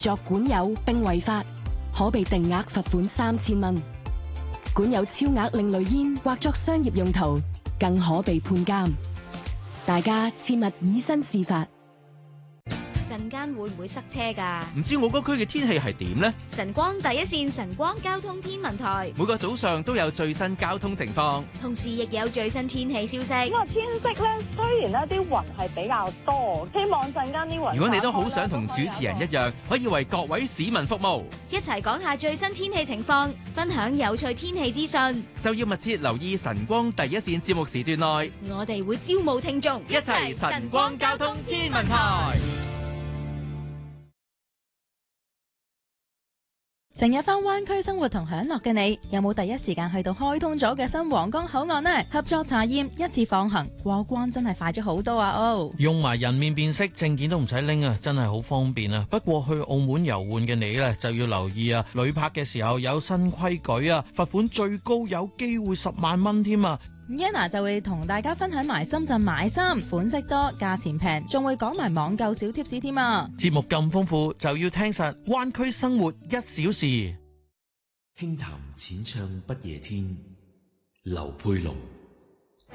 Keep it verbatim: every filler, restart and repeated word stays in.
作管有並違法，可被定額罰款三千蚊；管有超額另類煙或作商業用途，更可被判監。大家切勿以身試法。 陣間會唔會塞車㗎？ 唔知我嗰區嘅天氣係點呢？ 晨光第一線晨光交通天文台每個早上都有最新交通情況， 同時亦有最新天氣消息。 咁啊，天色咧雖然咧啲雲係比較多，希望陣間啲雲。 如果你都好想同主持人一樣，可以為各位市民服務， 一齊講下最新天氣情況，分享有趣天氣資訊， 就要密切留意晨光第一線節目時段內， 我哋會招募聽眾， 一齊晨光交通天文台。 成日返灣區生活同享樂嘅你，有冇第一時間去到開通咗嘅新皇崗口岸呢？合作查驗，一次放行過關真係快咗好多啊！哦， 用埋人面辨識，證件都唔使拎啊，真係好方便啊！不過去澳門遊玩嘅你呢，就要留意啊，旅泊嘅時候有新規矩啊，罰款最高有機會十萬蚊添啊 ！Yana 就會同大家分享埋深圳買衫款式多、價錢平，仲會講埋網購小貼士添啊！ 節目咁豐富，就要聽實灣區生活一小時。 輕談淺唱不夜天，劉佩龍。